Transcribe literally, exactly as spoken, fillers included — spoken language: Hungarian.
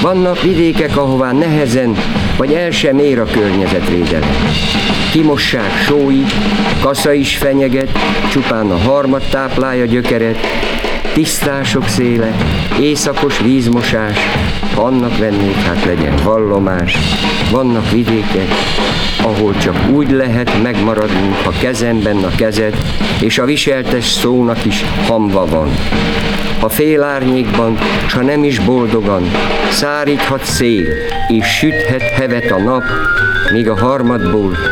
Vannak vidékek, ahová nehezen, vagy el sem ér a környezetvédelem. Kimossák sóit, kasza is fenyeget, csupán a harmad táplálja gyökeret, tisztások széle, éjszakos vízmosás, ha annak vennék, hát legyen vallomás. Vannak vidékek, ahol csak úgy lehet megmaradnunk, ha kezemben a kezed, és a viseltes szónak is hamva van. Ha fél árnyékban, s ha nem is boldogan, száríthat szél, és süthet hevet a nap, míg a harmadból